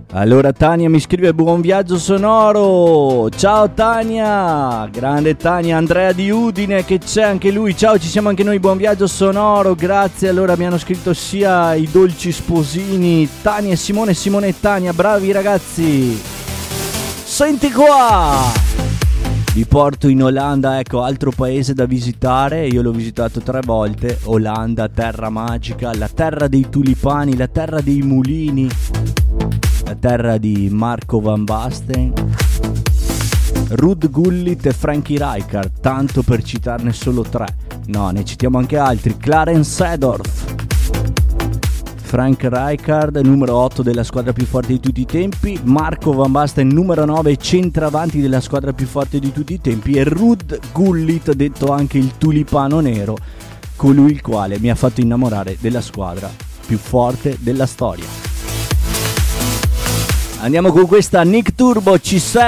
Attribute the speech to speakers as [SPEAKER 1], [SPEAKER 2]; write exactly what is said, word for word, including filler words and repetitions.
[SPEAKER 1] Allora Tania mi scrive buon viaggio sonoro, ciao Tania, grande Tania. Andrea di Udine che c'è anche lui, ciao, ci siamo anche noi, buon viaggio sonoro, grazie. Allora mi hanno scritto sia i dolci sposini Tania e Simone, Simone e Tania, bravi ragazzi. Senti qua, vi porto in Olanda, ecco, altro paese da visitare, io l'ho visitato tre volte, Olanda, terra magica, la terra dei tulipani, la terra dei mulini, la terra di Marco Van Basten, Ruud Gullit e Frankie Rijkaard, tanto per citarne solo tre. No, ne citiamo anche altri. Clarence Seedorf, Frank Rijkaard, numero otto della squadra più forte di tutti i tempi, Marco Van Basten, numero nove, centravanti della squadra più forte di tutti i tempi, e Ruud Gullit, detto anche il tulipano nero, colui il quale mi ha fatto innamorare della squadra più forte della storia. Andiamo con questa Nick Turbo, ci sei?